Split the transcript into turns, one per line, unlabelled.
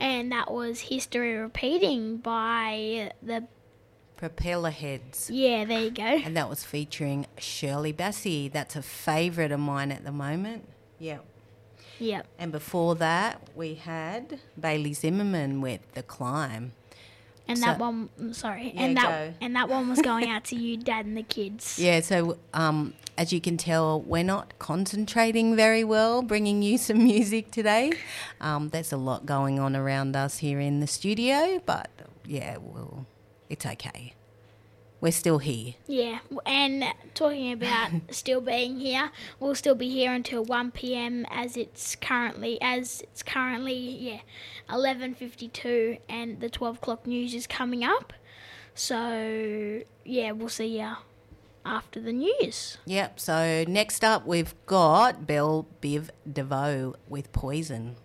And that was History Repeating by the...
Propeller Heads.
Yeah, there you go.
And that was featuring Shirley Bassey. That's a favourite of mine at the moment. Yeah.
Yep.
And before that, we had Bailey Zimmerman with The Climb.
And
So-
that one, sorry,
Yeah,
and
go.
that one was going out to you, Dad, and the kids.
Yeah, so as you can tell, we're not concentrating very well bringing you some music today. There's a lot going on around us here in the studio, but yeah, it's okay. We're still here.
Yeah, and talking about still being here, we'll still be here until 1 p.m. as it's currently 11:52, and the 12 o'clock news is coming up. So yeah, we'll see you after the news.
Yep, so next up we've got Belle Biv DeVoe with Poison.